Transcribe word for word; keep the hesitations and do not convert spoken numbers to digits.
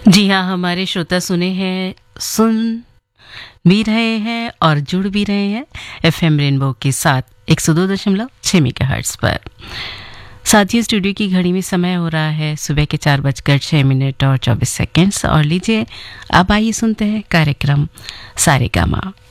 जी हाँ, हमारे श्रोता सुने हैं, सुन भी रहे हैं और जुड़ भी रहे हैं एफएम रेनबो के साथ एक सौ दो दशमलव छह मेगाहर्ट्ज़ पर। साथियों, स्टूडियो की घड़ी में समय हो रहा है सुबह के चार बजकर छः मिनट और चौबीस सेकंड्स। और लीजिए अब आइए सुनते हैं कार्यक्रम सारेगामा।